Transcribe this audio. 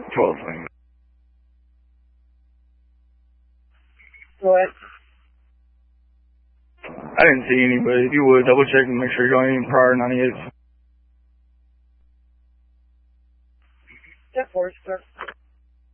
12 things. What? I didn't see any, but if you would, double check and make sure you don't have any prior 98s. That Forrester.